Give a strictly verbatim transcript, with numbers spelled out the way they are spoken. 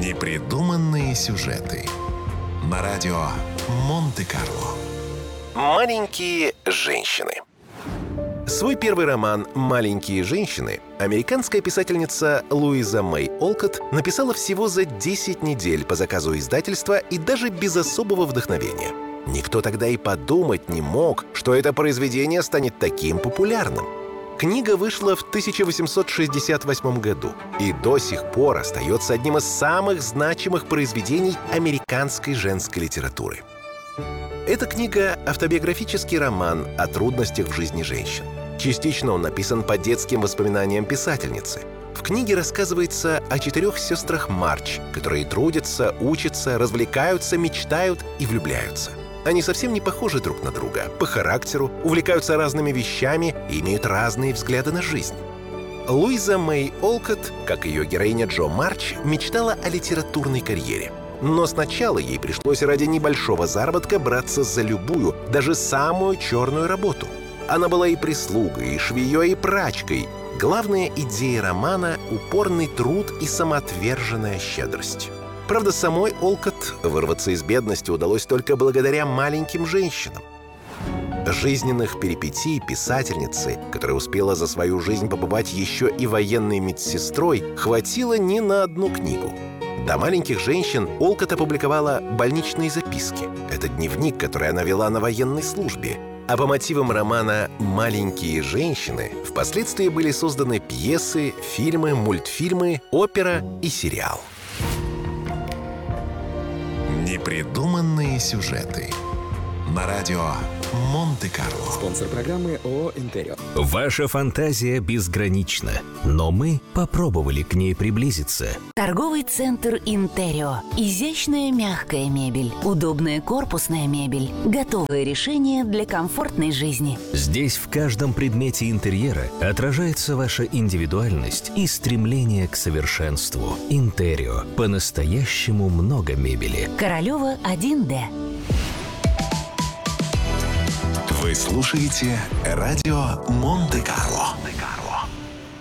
Непридуманные сюжеты на радио Монте-Карло. Маленькие женщины. Свой первый роман «Маленькие женщины» американская писательница Луиза Мэй Олкотт написала всего за десять недель по заказу издательства и даже без особого вдохновения. Никто тогда и подумать не мог, что это произведение станет таким популярным. Книга вышла в тысяча восемьсот шестьдесят восьмом году и до сих пор остается одним из самых значимых произведений американской женской литературы. Эта книга — автобиографический роман о трудностях в жизни женщин. Частично он написан по детским воспоминаниям писательницы. В книге рассказывается о четырех сестрах Марч, которые трудятся, учатся, развлекаются, мечтают и влюбляются. Они совсем не похожи друг на друга по характеру, увлекаются разными вещами и имеют разные взгляды на жизнь. Луиза Мэй Олкотт, как ее героиня Джо Марч, мечтала о литературной карьере. Но сначала ей пришлось ради небольшого заработка браться за любую, даже самую черную работу. Она была и прислугой, и швеей, и прачкой. Главная идея романа — упорный труд и самоотверженная щедрость. Правда, самой Олкотт вырваться из бедности удалось только благодаря маленьким женщинам. Жизненных перипетий писательницы, которая успела за свою жизнь побывать еще и военной медсестрой, хватило не на одну книгу. До «Маленьких женщин» Олкотт опубликовала «Больничные записки». Это дневник, который она вела на военной службе. А по мотивам романа «Маленькие женщины» впоследствии были созданы пьесы, фильмы, мультфильмы, опера и сериал. Непридуманные сюжеты на радио Монте-Карло. Спонсор программы ООО «Интерио». Ваша фантазия безгранична, но мы попробовали к ней приблизиться. Торговый центр «Интерио». Изящная мягкая мебель, удобная корпусная мебель, готовое решение для комфортной жизни. Здесь в каждом предмете интерьера отражается ваша индивидуальность и стремление к совершенству. «Интерио». По-настоящему много мебели. Королева, один Д. Вы слушаете радио Монте-Карло.